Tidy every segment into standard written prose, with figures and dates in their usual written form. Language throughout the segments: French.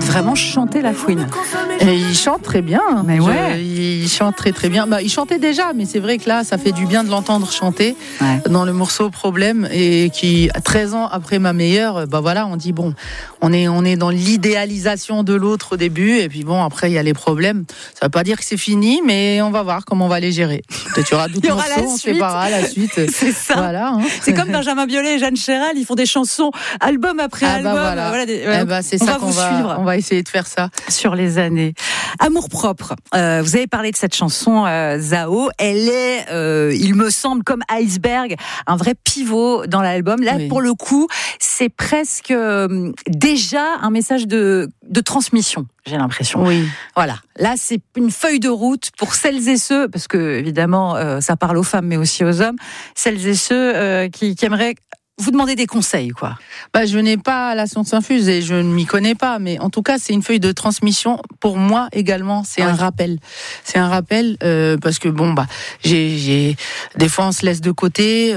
vraiment chanter la fouine. Et il chante très bien. Mais ouais. Il chante très très bien. Il chantait déjà, mais c'est vrai que là, ça fait du bien de l'entendre chanter dans le morceau Problème, et qui, 13 ans après Ma Meilleure, voilà, on dit bon, on est dans l'idéalisation de l'autre au début, et puis bon, après il y a les problèmes. Ça veut pas dire que c'est fini, mais on va voir comment on va les gérer. Peut-être il y aura d'autres morceaux, on séparera la suite. C'est ça. Voilà. C'est comme Benjamin Biolay et Jeanne Chéral, ils font des chansons album après album. Voilà. C'est ça qu'on va suivre. On va essayer de faire ça sur les années. Amour propre. Vous avez parlé de cette chanson Zao. Elle est, il me semble, comme Iceberg, un vrai pivot dans l'album. Là, pour le coup, c'est presque déjà un message de transmission. J'ai l'impression. Oui. Voilà. Là, c'est une feuille de route pour celles et ceux, parce que évidemment, ça parle aux femmes, mais aussi aux hommes, celles et ceux qui aimeraient vous demander des conseils, quoi. Je n'ai pas la science infuse et je ne m'y connais pas, mais en tout cas, c'est une feuille de transmission. Pour moi également, c'est un rappel. C'est un rappel parce que j'ai des fois on se laisse de côté.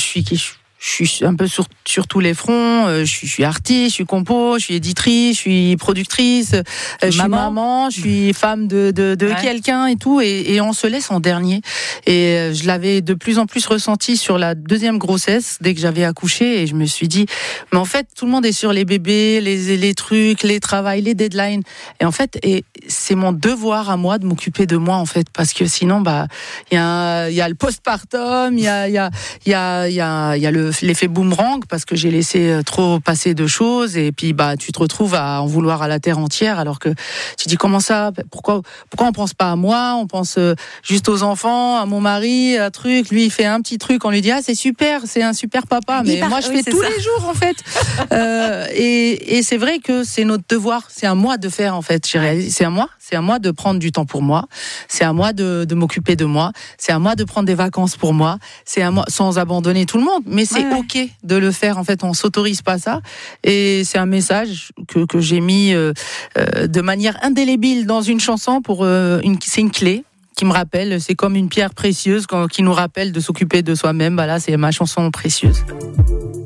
Je suis un peu sur tous les fronts. Je suis artiste, je suis compo, je suis éditrice, je suis productrice, je suis maman, je suis femme de quelqu'un et tout. Et on se laisse en dernier. Et je l'avais de plus en plus ressenti sur la deuxième grossesse, dès que j'avais accouché. Et je me suis dit, mais en fait, tout le monde est sur les bébés, les trucs, les travails, les deadlines. Et en fait, c'est mon devoir à moi de m'occuper de moi, en fait, parce que sinon, il y a le postpartum, il y a l'effet boomerang, parce que j'ai laissé trop passer de choses, et puis tu te retrouves à en vouloir à la terre entière, alors que tu dis comment ça, pourquoi on pense pas à moi, on pense juste aux enfants, à mon mari, un truc, lui il fait un petit truc, on lui dit c'est super, c'est un super papa, mais moi je fais tous les jours en fait. Et c'est vrai que c'est notre devoir, c'est à moi de faire en fait, j'ai réalisé, c'est à moi de prendre du temps pour moi, c'est à moi de m'occuper de moi, c'est à moi de prendre des vacances pour moi, c'est à moi, sans abandonner tout le monde, mais c'est ok de le faire, en fait, on s'autorise pas ça, et c'est un message que j'ai mis de manière indélébile dans une chanson c'est une clé qui me rappelle, c'est comme une pierre précieuse qui nous rappelle de s'occuper de soi-même. C'est ma chanson précieuse.